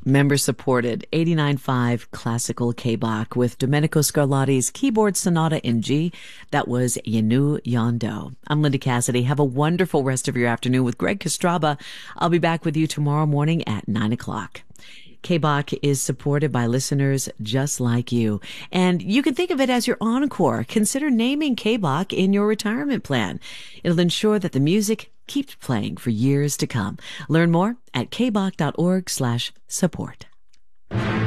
Member supported 89.5 Classical K-Bach with Domenico Scarlatti's Keyboard Sonata in G. That was Yanu Yondo. I'm Linda Cassidy. Have a wonderful rest of your afternoon with Greg Kostraba. I'll be back with you tomorrow morning at 9 o'clock. K-Bach is supported by listeners just like you. And you can think of it as your encore. Consider naming K-Bach in your retirement plan. It'll ensure that the music keeps playing for years to come. Learn more at kbach.org/support.